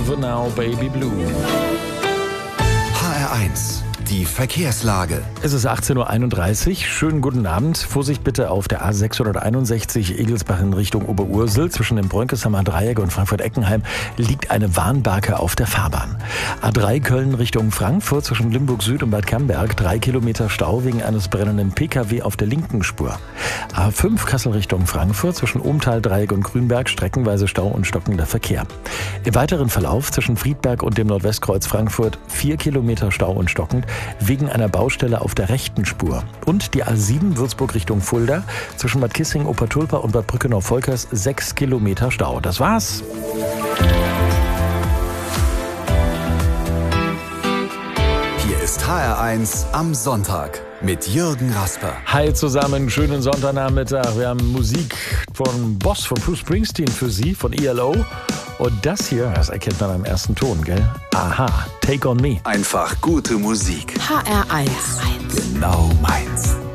The Now Baby Blue. HR1, die Verkehrslage. Es ist 18.31 Uhr. Schönen guten Abend. Vorsicht bitte auf der A661 Egelsbach in Richtung Oberursel. Zwischen dem Brönkesheimer Dreieck und Frankfurt-Eckenheim liegt eine Warnbarke auf der Fahrbahn. A3 Köln Richtung Frankfurt zwischen Limburg Süd und Bad Camberg 3 Kilometer Stau wegen eines brennenden Pkw auf der linken Spur. A5 Kassel Richtung Frankfurt zwischen Ohmtal, Dreieck und Grünberg streckenweise Stau und stockender Verkehr. Im weiteren Verlauf zwischen Friedberg und dem Nordwestkreuz Frankfurt 4 Kilometer Stau und stockend wegen einer Baustelle auf der rechten Spur. Und die A7 Würzburg Richtung Fulda zwischen Bad Kissing, Obertulpa und Bad Brückenau-Volkers 6 Kilometer Stau. Das war's. Hier ist HR1 am Sonntag mit Jürgen Rasper. Hi zusammen, schönen Sonntagnachmittag. Wir haben Musik von Boss, von Bruce Springsteen für Sie, von ELO. Und das hier, das erkennt man am ersten Ton, gell? Aha, Take on Me. Einfach gute Musik. HR1. Genau meins.